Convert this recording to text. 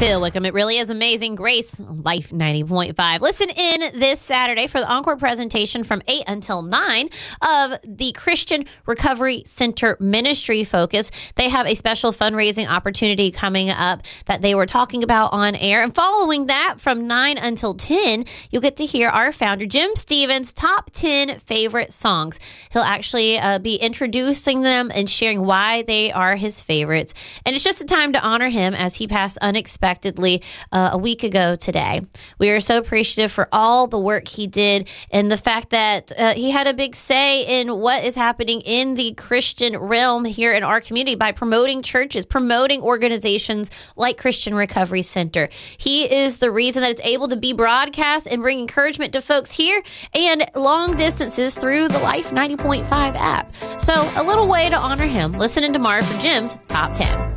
Phil Wickham. It really is amazing. Grace, Life 90.5. Listen in this Saturday for the encore presentation from 8 until 9 of the Christian Recovery Center Ministry Focus. They have a special fundraising opportunity coming up that they were talking about on air. And following that, from 9 until 10, you'll get to hear our founder, Jim Stevens' top 10 favorite songs. He'll actually be introducing them and sharing why they are his favorites. And it's just a time to honor him as he passed unexpectedly a week ago today. We are so appreciative for all the work he did and the fact that he had a big say in what is happening in the Christian realm here in our community by promoting churches, promoting organizations like Christian Recovery Center. He is the reason that it's able to be broadcast and bring encouragement to folks here and long distances through the Life 90.5 app. So a little way to honor him. Listen in tomorrow for Jim's Top 10.